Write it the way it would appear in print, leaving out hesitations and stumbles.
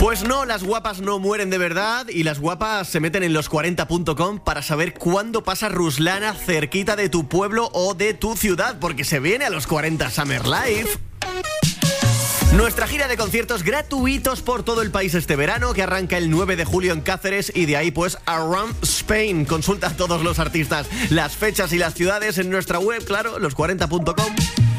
Pues no, las guapas no mueren de verdad y las guapas se meten en los40.com para saber cuándo pasa Ruslana cerquita de tu pueblo o de tu ciudad, porque se viene a los 40 Summer Live. Nuestra gira de conciertos gratuitos por todo el país este verano, que arranca el 9 de julio en Cáceres y de ahí pues around Spain. Consulta a todos los artistas, las fechas y las ciudades en nuestra web, claro, los40.com.